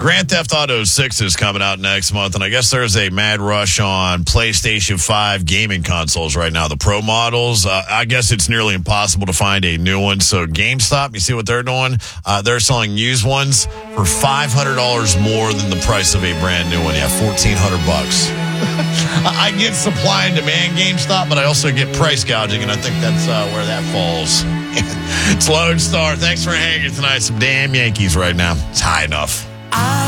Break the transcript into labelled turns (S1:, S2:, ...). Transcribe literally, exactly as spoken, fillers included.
S1: Grand Theft Auto six is coming out next month, and I guess there's a mad rush on PlayStation five gaming consoles right now, the Pro models. Uh, I guess it's nearly impossible to find a new one. So GameStop, you see what they're doing? Uh, they're selling used ones for five hundred dollars more than the price of a brand new one. Yeah, fourteen hundred bucks. I get supply and demand GameStop, but I also get price gouging, and I think that's uh, where that falls. It's Lone Star. Thanks for hanging tonight. Some damn Yankees right now. It's high enough.